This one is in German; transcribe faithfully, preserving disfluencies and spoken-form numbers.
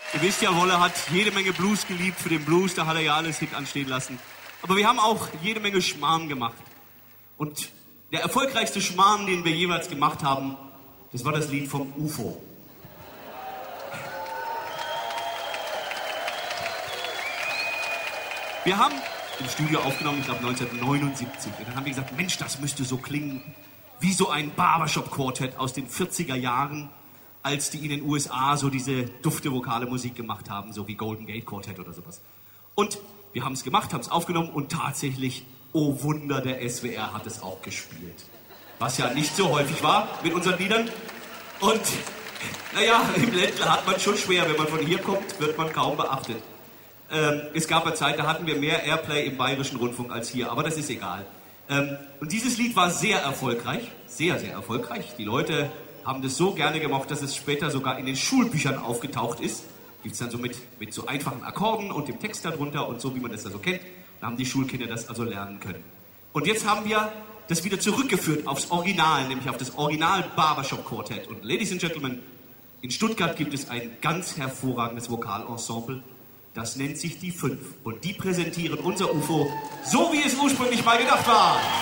Ihr wisst ja, Wolle hat jede Menge Blues geliebt. Für den Blues, da hat er ja alles Hit anstehen lassen. Aber wir haben auch jede Menge Schmarrn gemacht. Und der erfolgreichste Schmarrn, den wir jeweils gemacht haben, das war das Lied vom U F O. Wir haben im Studio aufgenommen, ich glaube neunzehnhundertneunundsiebzig. Und dann haben wir gesagt, Mensch, das müsste so klingen wie so ein Barbershop-Quartett aus den vierziger Jahren, als die in den U S A so diese dufte vokale Musik gemacht haben, so wie Golden Gate Quartet oder sowas. Und wir haben es gemacht, haben es aufgenommen und tatsächlich, oh Wunder, der S W R hat es auch gespielt. Was ja nicht so häufig war mit unseren Liedern. Und naja, im Ländler hat man schon schwer, wenn man von hier kommt, wird man kaum beachtet. Ähm, es gab eine Zeit, da hatten wir mehr Airplay im Bayerischen Rundfunk als hier, aber das ist egal. Ähm, und dieses Lied war sehr erfolgreich, sehr, sehr erfolgreich. Die Leute haben das so gerne gemocht, dass es später sogar in den Schulbüchern aufgetaucht ist. Gibt es dann so mit, mit so einfachen Akkorden und dem Text darunter und so, wie man das da so kennt. Da haben die Schulkinder das also lernen können. Und jetzt haben wir das wieder zurückgeführt aufs Original, nämlich auf das Original Barbershop Quartett. Und Ladies and Gentlemen, in Stuttgart gibt es ein ganz hervorragendes Vokalensemble. Das nennt sich die Fünf. Und die präsentieren unser U F O, so wie es ursprünglich mal gedacht war.